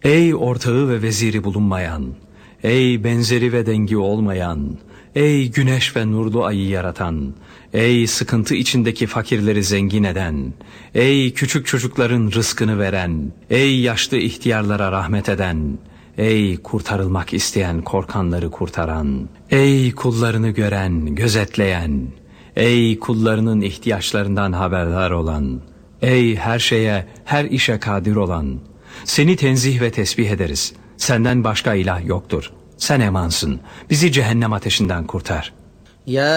Ey ortağı ve veziri bulunmayan, ey benzeri ve dengi olmayan, ey güneş ve nurlu ayı yaratan, ey sıkıntı içindeki fakirleri zengin eden, ey küçük çocukların rızkını veren, ey yaşlı ihtiyarlara rahmet eden, ey kurtarılmak isteyen korkanları kurtaran, ey kullarını gören, gözetleyen, ey kullarının ihtiyaçlarından haberdar olan, ey her şeye, her işe kadir olan, seni tenzih ve tesbih ederiz. Senden başka ilah yoktur. Sen emansın. Bizi cehennem ateşinden kurtar. Ya